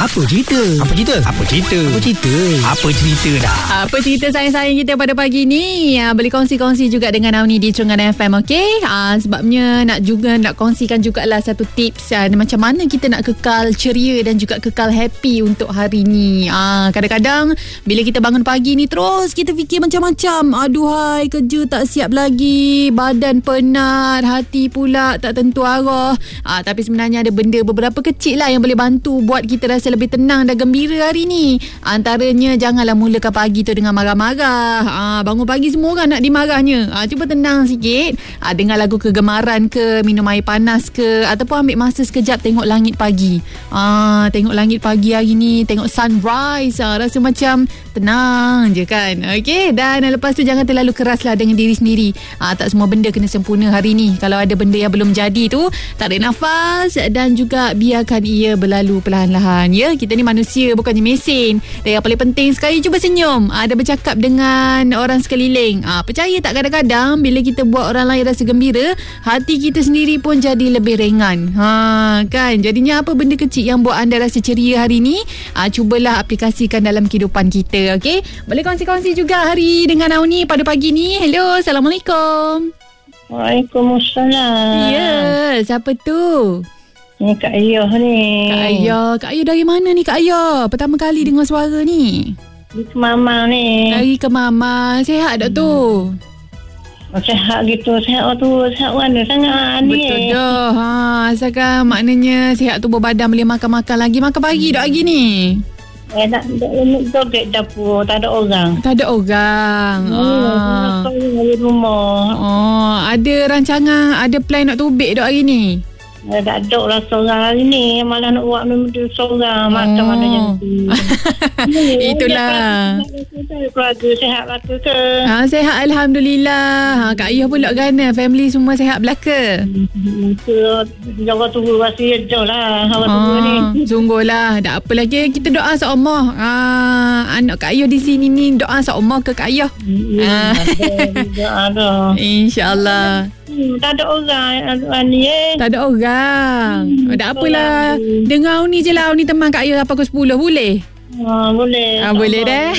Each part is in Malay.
Apa cerita? Apa cerita? Apa cerita? Apa cerita? Apa cerita dah? Apa cerita sayang-sayang kita pada pagi ni? Boleh kongsi-kongsi juga dengan Auni di Terengganu FM, okey? Sebabnya nak kongsikan jugalah satu tips macam mana kita nak kekal ceria dan juga kekal happy untuk hari ni. Kadang-kadang bila kita bangun pagi ni terus kita fikir macam-macam. Aduhai, kerja tak siap lagi, badan penat, hati pula tak tentu arah. Tapi sebenarnya ada benda beberapa kecil lah yang boleh bantu buat kita rasa lebih tenang dan gembira hari ni. Antaranya, janganlah mulakan pagi tu dengan marah-marah. Bangun pagi semua orang nak dimarahnya. Cuba tenang sikit. Dengar lagu kegemaran ke, minum air panas ke, ataupun ambil masa sekejap tengok langit pagi. Tengok langit pagi hari ni, tengok sunrise. Rasa macam tenang je kan. Okey, dan lepas tu jangan terlalu keraslah dengan diri sendiri. Tak semua benda kena sempurna hari ni. Kalau ada benda yang belum jadi tu, tarik nafas dan juga biarkan ia berlalu perlahan-lahan. Ya, kita ni manusia, bukannya mesin. Dan yang paling penting sekali, cuba senyum. Ada bercakap dengan orang sekeliling. Percaya tak, kadang-kadang bila kita buat orang lain rasa gembira, hati kita sendiri pun jadi lebih ringan. Kan? Jadinya apa benda kecil yang buat anda rasa ceria hari ni, cubalah aplikasikan dalam kehidupan kita. Okey? Boleh kongsi-kongsi juga hari dengan Auni pada pagi ni. Hello, Assalamualaikum. Waalaikumsalam. Ya, siapa tu? Ni Kak Ayah ni. Kak Ayah dari mana ni Kak Ayah? Pertama kali dengar suara ni. Di Kemamang ni. Dari Kemamang. Sihat tak tu? Sehat gitu. Sehat tu. Sehat mana sangat ni. Betul dah. Asalkan maknanya sihat tubuh badan, boleh makan-makan lagi. Makan pagi tak lagi ni? Nak joget dapur. Tak ada orang. Tak ada orang. Di rumah. Ada rancangan, ada plan nak tubik tak hari ni? Tak ada lah seorang hari ni. Malah nak buat minum seorang. Macam mana yang itulah. Keluarga sehat belaka ke? Sehat Alhamdulillah. Kak Ayah pula kan, family semua sehat belaka? Jaga tubuh masih jauh lah. Awak tubuh ni. Sungguhlah. Tak apa lagi. Kita doa seumur. Anak Kak Ayah di sini ni doa seumur ke Kak Ayah? Ada. InsyaAllah. Tak ada orang ni. Tak ada orang. Tak apalah. Dengar ni je lah. Ni teman Kak Ayah pukul 10. Boleh? Boleh. Boleh dah.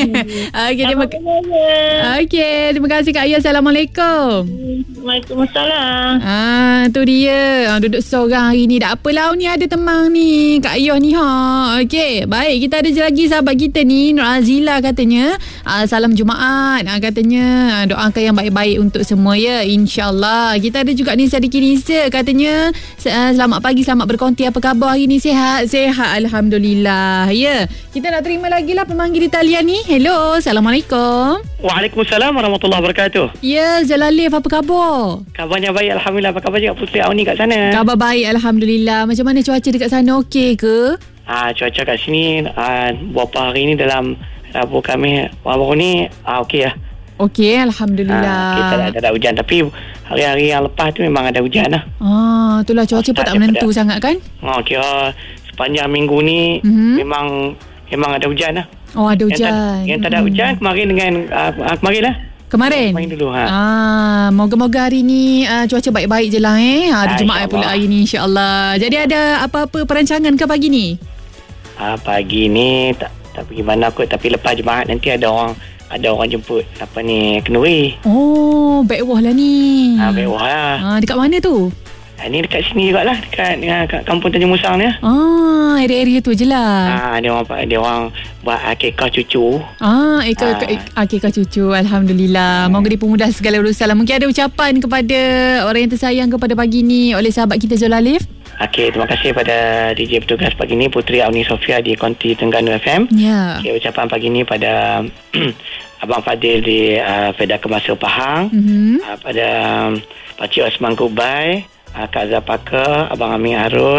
Okey, terima kasih Kak Ayah. Assalamualaikum. Waalaikumsalam. Tu dia. Duduk seorang hari ni. Tak apalah, ni ada teman ni Kak Ayah ni. Okey, baik. Kita ada lagi sahabat kita ni, Nur Azila katanya. Salam Jumaat. Katanya doakan yang baik-baik untuk semua ya. InsyaAllah. Kita ada juga Nisa Diki Nisa. Katanya selamat pagi, selamat berkonti. Apa khabar hari ni? Sihat? Sihat Alhamdulillah. Ya. Kita nak terima lagi lah pemanggil di talian ni. Hello, Assalamualaikum. Waalaikumsalam warahmatullahi wabarakatuh. Ya, Zalalif, apa khabar? Kabarnya baik, Alhamdulillah. Apa khabar juga Puteri Auni kat sana? Khabar baik, Alhamdulillah. Macam mana cuaca dekat sana, okey ke? Cuaca kat sini beberapa hari ni dalam dapur kami baru ni okey lah. Okey, Alhamdulillah. Kita tak ada hujan, tapi hari-hari yang lepas tu memang ada hujan lah. Itulah cuaca pun tak menentu sangat kan? Kira sepanjang minggu ni memang ada hujan lah. Ada hujan. Yang tak ada hujan kemarin dengan kemarin lah. Kemarin dulu. Moga-moga hari ni cuaca baik-baik je lah Hari Jumaat pula hari ni, insyaAllah. Jadi ada apa-apa perancangan ke pagi ni? Pagi ni tak pergi mana kot, tapi lepas Jumaat nanti ada orang jemput kenduri. Baik wah lah ni. Baik wah lah. Dekat mana tu? Ni dekat sini juga lah, dekat kampung Tanjung Musang ni. Area-area tu je lah. Dia orang buat akikah cucu. Akikah cucu. Alhamdulillah. Moga dipermudah segala urusan lah. Mungkin ada ucapan kepada orang yang tersayang kepada pagi ni oleh sahabat kita Zolalif. Terima kasih pada DJ petugas pagi ni, Puteri Auni Sofia di Konti Terengganu FM. Ucapan pagi ni pada Abang Fadil di Fedah Kemasa Pahang, pada Pakcik Osman Kubai, Kak Zapaka, Abang Amin Arun,